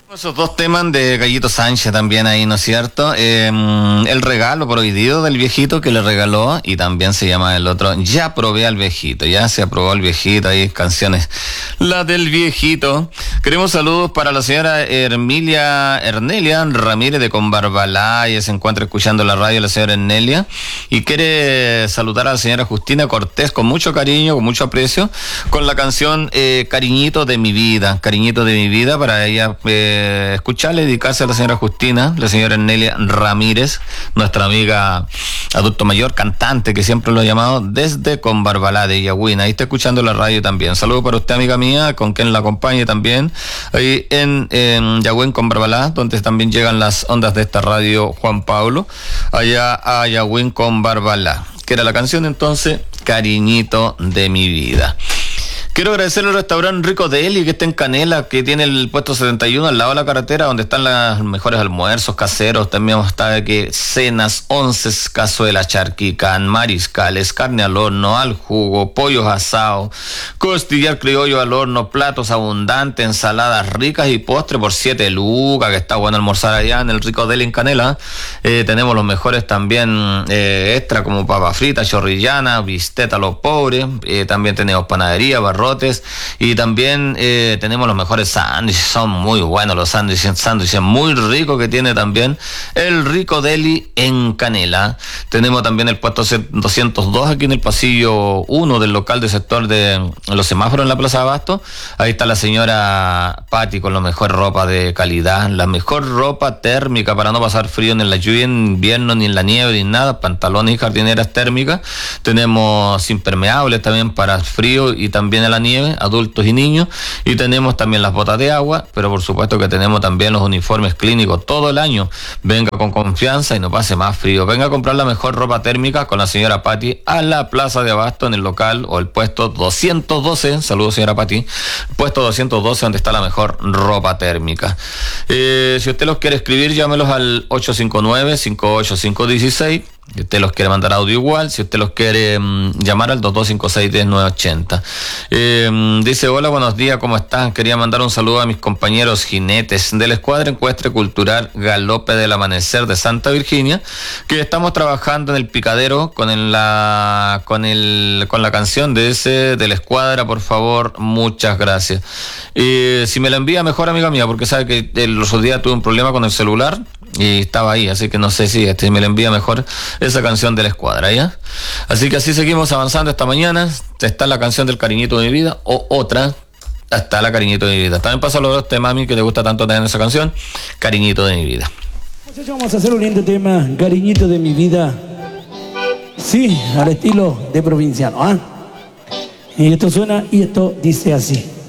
Esos dos temas de Gallito Sánchez también ahí, ¿no es cierto? El regalo prohibido del viejito que le regaló, y también se llama el otro, Ya probé al viejito, ya se aprobó el viejito, ahí canciones, la del viejito. Queremos saludos para la señora Ernelia Ramírez de Combarbalá, ella se encuentra escuchando la radio, la señora Ernelia, y quiere saludar a la señora Justina Cortés con mucho cariño, con mucho aprecio, con la canción Cariñito de mi vida, para ella escucharle, dedicarse a la señora Justina, la señora Ernelia Ramírez, nuestra amiga adulto mayor, cantante, que siempre lo he llamado, desde Combarbalá de Yagüín. Ahí está escuchando la radio también. Saludos para usted, amiga mía, con quien la acompañe también, ahí en Yagüín, Combarbalá, donde también llegan las ondas de esta radio Juan Pablo, allá a Yagüín, Combarbalá. Que era la canción entonces, Cariñito de mi vida. Quiero agradecerle al restaurante Rico Deli, que está en Canela, que tiene el puesto 71 al lado de la carretera, donde están los mejores almuerzos caseros. También está aquí cenas, onces, cazuelas, charquicán, mariscales, carne al horno, al jugo, pollos asados, costillar criollo al horno, platos abundantes, ensaladas ricas y postre por 7 lucas, que está bueno almorzar allá en el Rico Deli en Canela. Tenemos los mejores también extra, como papa frita, chorrillana, bistec a los pobres. También tenemos panadería, barrotes, y también tenemos los mejores sándwiches, son muy buenos los sándwiches muy ricos que tiene también el Rico Deli en Canela. Tenemos también el puesto 202 aquí en el pasillo 1 del local del sector de los semáforos en la Plaza Abasto. Ahí está la señora Patti con la mejor ropa de calidad, la mejor ropa térmica para no pasar frío ni en la lluvia, en invierno, ni en la nieve, ni nada, pantalones y jardineras térmicas. Tenemos impermeables también para frío y también en la nieve, adultos y niños, y tenemos también las botas de agua, pero por supuesto que tenemos también los uniformes clínicos todo el año. Venga con confianza y no pase más frío. Venga a comprar la mejor ropa térmica con la señora Patti a la Plaza de Abasto, en el local o el puesto 212. Saludos, señora Patti. Puesto 212, donde está la mejor ropa térmica. Si usted los quiere escribir, llámelos al 859-58516. Si usted los quiere mandar audio igual, si usted los quiere llamar al 2256-10980. Dice, hola, buenos días, ¿cómo están? Quería mandar un saludo a mis compañeros jinetes de la Escuadra Ecuestre Cultural Galope del Amanecer de Santa Virginia, que estamos trabajando en el picadero con la canción de la Escuadra, por favor, muchas gracias. Si me la envía, mejor, amiga mía, porque sabe que el otro día tuve un problema con el celular y estaba ahí, así que no sé si me la envía mejor esa canción de la Escuadra, ¿ya? Así que así seguimos avanzando esta mañana. Está la canción del Cariñito de mi vida, o otra, está la Cariñito de mi vida. También pasa los dos temas, mami, que te gusta tanto tener esa canción, Cariñito de mi vida. Muchachos, vamos a hacer un lindo tema, Cariñito de mi vida. Sí, al estilo de provinciano, ¿ah? Y esto suena, y esto dice así.